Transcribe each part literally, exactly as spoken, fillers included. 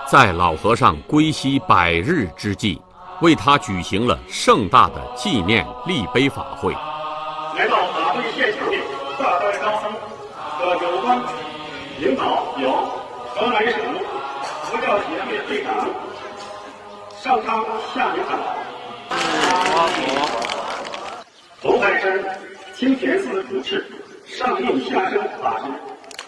在老和尚归西百日之际，为他举行了盛大的纪念立碑法会。 来到法会现场的大代高僧和有关领导有河南省佛教协会会长上苍下明堂，红海山清田寺主持上应下生法师，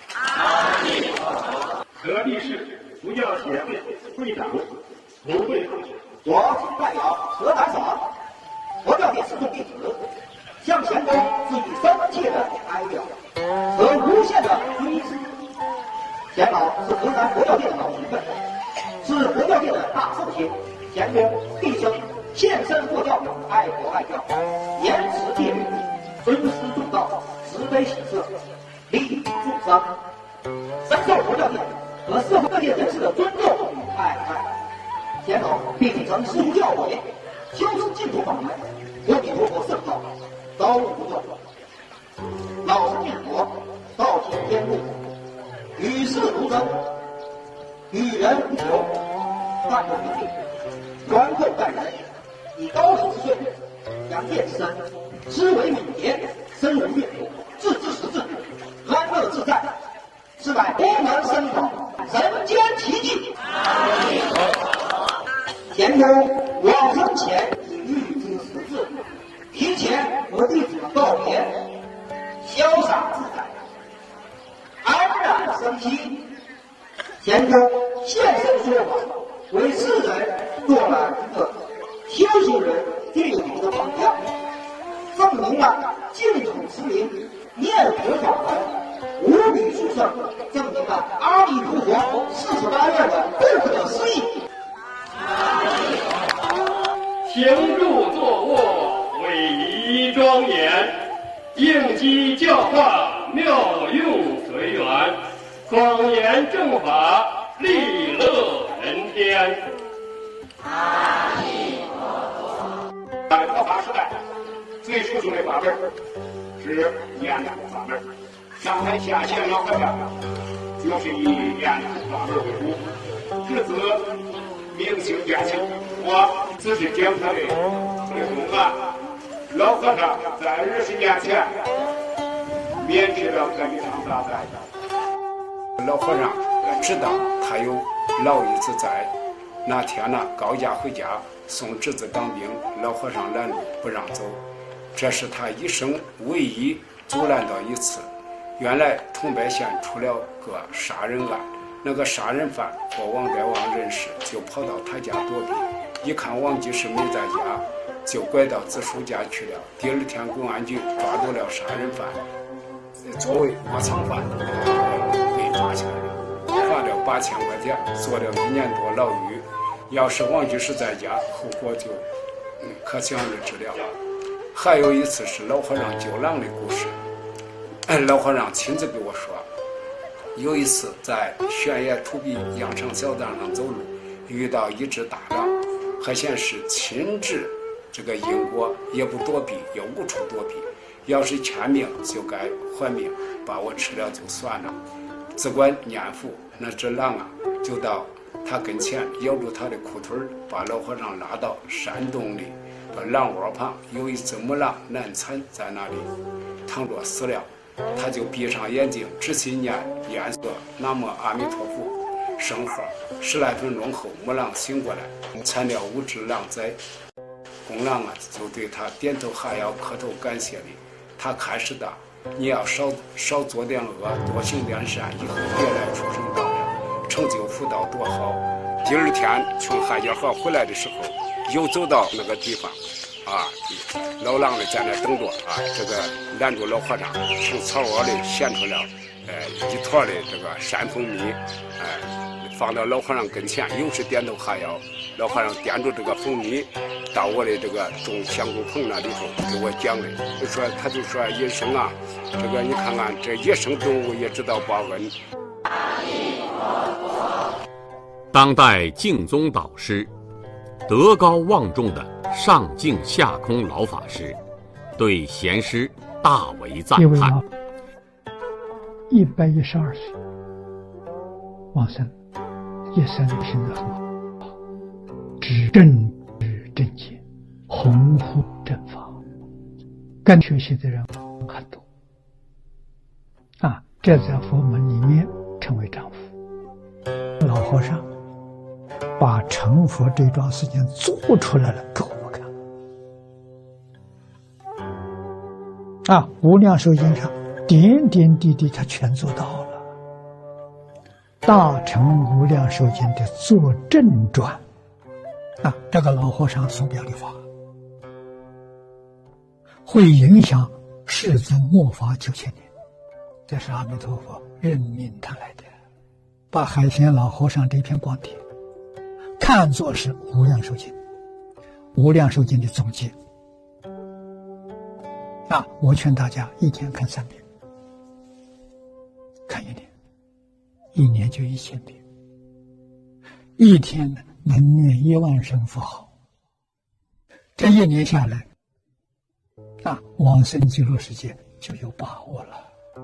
河地市佛教协会会长卢慧慧。 我代表河南省佛教界四众弟子，向前公致以深切的哀悼和无限的追思。钱老是河南佛教界的老前辈，是佛教界的大圣贤。钱公毕生献身佛教，爱国爱教，严持戒律，尊师重道，慈悲喜舍，利益众生，深受佛教界和社会各界人士的尊重与爱戴。钱老并承师父教诲，修持净土法门，阿弥陀佛圣道，朝无不断。老生念佛，道行天路，与世无争，与人无求，淡泊名利，宽厚待人，以高龄之岁，扬见之身，思维敏捷，身无越途，自知识至，安乐自在，是乃功能深广，人间奇迹。前公往生前已预知时至，提前和弟子们告别，潇洒自在，安然生息。前公现身说法，为世人做了一个修行人最好的榜样，证明了净土持名念佛法门无比殊胜，证明了阿弥陀佛四十八愿的不可思议。 行住坐卧，威仪庄严，应机教化，妙用随缘，广言正法，利乐人天。阿弥陀佛。在佛法时代，最殊胜的法门是念佛法门。上台下线老和尚就是以念佛法门为主，至此明星变性。我只是讲他的这种啊，老和尚在二十年前免去了这一场大灾。 老和尚知道他有老爷子在，那天呢高家回家送侄子当兵，老和尚拦路不让走，这是他一生唯一阻拦到一次。原来桐柏县出了个杀人案，那个杀人犯和王德旺认识，就跑到他家躲避，一看王吉士没在家，就拐到子叔家去了。第二天公安局抓住了杀人犯，作为窝藏犯被抓起来了，罚了八千块钱，坐了一年多牢狱。要是王吉士在家，后果就可想而知了。还有一次是老和尚救狼的故事，老和尚亲自给我说，有一次在悬崖土壁羊肠小道上走路，遇到一只大狼，还显示亲治这个因果，也不躲避，也无处躲避，要是欠命就该还命，把我吃了就算了。只管念佛，那只狼啊就到他跟前咬住他的裤腿，把老和尚拉到山洞里，把狼窝旁有一只母狼难产在那里躺着死了，他就闭上眼睛仔细念念诵南无阿弥陀佛圣号，十来分钟后母狼醒过来，产了五只狼崽。公狼啊就对他点头哈腰磕头感谢的，他开始的你要少少做点恶，多行点善，以后别来畜生道了，成就福道多好。第二天从海家河回来的时候，又走到那个地方啊，老狼的在那等着啊，这个拦住老和尚，从草窝里衔出了呃一坨的这个山蜂蜜，哎、呃，放到老和尚跟前，又是点头哈腰。老和尚掂住这个蜂蜜，到我的这个种香菇棚那里头给我讲的，就说他就说野生啊，这个你看看这野生动物也知道报恩。 当代净宗导师，德高望重的上净下空老法师，对贤师大为赞叹。 一百一十二岁往生， 一生行得很好，知正知正见，弘护正法，跟学习的人很多啊，这在佛门里面称为丈夫。老和尚把成佛这桩事情做出来了给我们看啊，无量寿经上点点滴滴他全做到了。大乘无量寿经的作证传啊，这个老和尚所表的法会影响世尊末法九千年，这是阿弥陀佛任命他来的，把海贤老和尚这篇光碟看作是无量寿经，无量寿经的总结啊！我劝大家一天看三遍，看一年，一年就一千遍，一天能念一万声佛号，这一年下来啊，往生极乐世界就有把握了。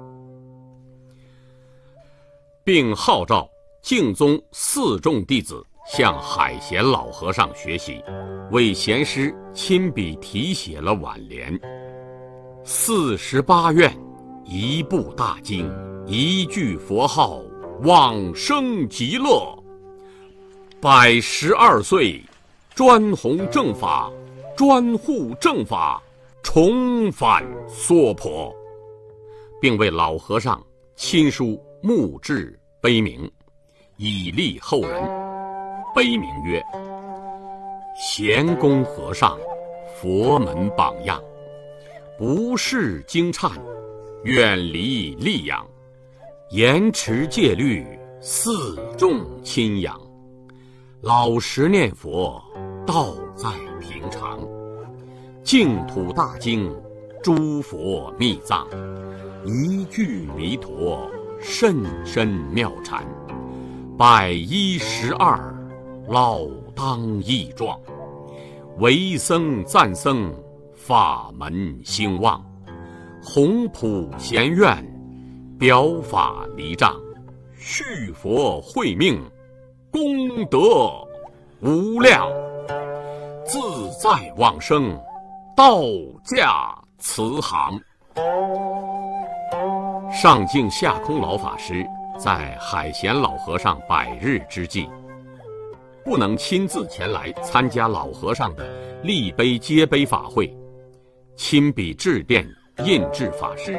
并号召净宗四众弟子向海贤老和尚学习，为贤师亲笔题写了挽联：四十八愿，一部大经，一句佛号，往生极乐。百十二岁，专弘正法，专护正法，重返娑婆，并为老和尚亲书墓志碑铭，以利后人。碑铭曰：贤公和尚，佛门榜样，不识经忏，远离利养，严持戒律，四众亲仰，老实念佛，道在平常，净土大经，诸佛密藏，一句弥陀，甚深妙禅，百一十二，老当益壮，为僧赞僧，法门兴旺，弘普贤愿，表法离障，续佛慧命，功德无量，自在往生，道驾慈航。上净下空老法师在海贤老和尚百日之际，不能亲自前来参加老和尚的立碑接碑法会，亲笔致电印制法师。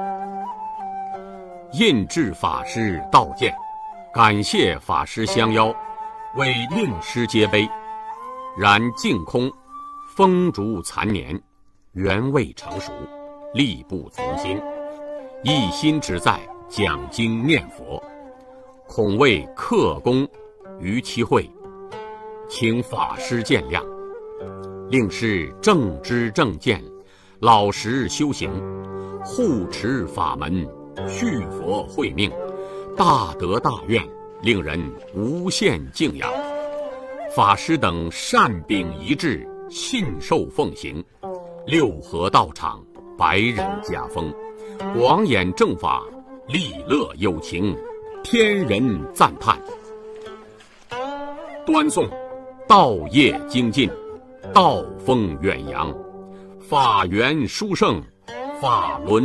印制法师道见，感谢法师相邀，为令师接碑，然净空风烛残年，原未成熟，力不从心，一心只在讲经念佛，恐为克功于其会，请法师见谅。令师正知正见，老实修行，护持法门，续佛慧命，大德大愿，令人无限敬仰。法师等善秉一致，信受奉行，六合道场，百人家风，广演正法，利乐有情，天人赞叹。端诵道业精进，道风远扬，法源殊胜，法轮